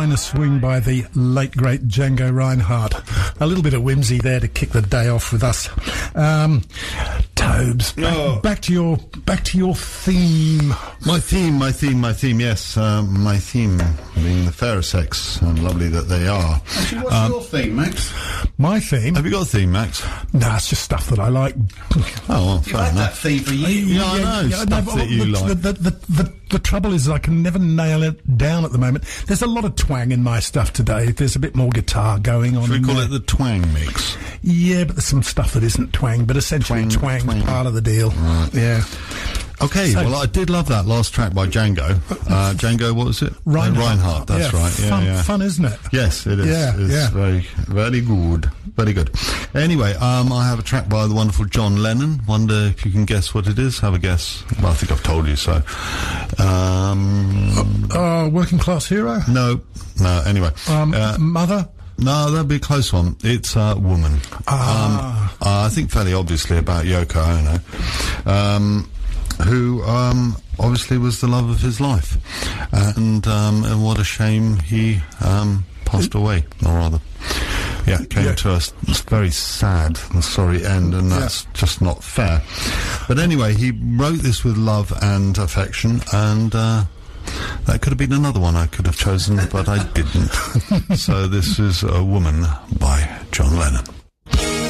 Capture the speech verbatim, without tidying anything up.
Minor Swing by the late, great Django Reinhardt. A little bit of whimsy there to kick the day off with us. Um, Tobes, back, oh. back to your back to your theme. My theme, my theme, my theme, yes. Um, my theme being the fairer sex, and lovely that they are. Actually, what's um, your theme, Max? My theme? Have you got a theme, Max? Nah, it's just stuff that I like. Oh, well, You've fair had enough. that theme for years. Yeah, I know, yeah, stuff no, but that you the, like. The, the, the, the, the trouble is I can never nail it down at the moment. There's a lot of twang in my stuff today. There's a bit more guitar going on. Should we in call there. it the twang mix? Yeah, but there's some stuff that isn't twang, but essentially Twang, twang's twang. part of the deal. Right. Yeah. Okay, So- well, I did love that last track by Django. Uh, Django, what was it? Reinhardt. Uh, Reinhardt, that's yeah, right. Yeah, fun, yeah. fun, isn't it? Yes, it is. Yeah, it's yeah. very, very good. Very good. Anyway, um, I have a track by the wonderful John Lennon. Wonder if you can guess what it is. Have a guess. Well, I think I've told you so. Um, Uh, working class hero? no, no, anyway. Um, uh, mother? no, that'd be a close one. It's a uh, woman. Ah. Um, uh, I think fairly obviously about Yoko Ono, um, who um, obviously was the love of his life. And, um, and what a shame he um, passed away, or rather. Yeah, it came Yeah. to us. It's very sad and sorry end, and that's Yeah. just not fair. But anyway, he wrote this with love and affection, and uh, that could have been another one I could have chosen, but I didn't. So this is A Woman by John Lennon.